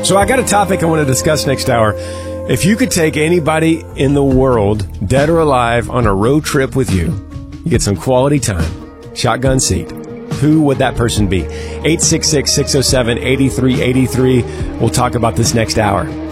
So I got a topic I want to discuss next hour. If you could take anybody in the world, dead or alive, on a road trip with you, you get some quality time, shotgun seat. Who would that person be? 866-607-8383. We'll talk about this next hour.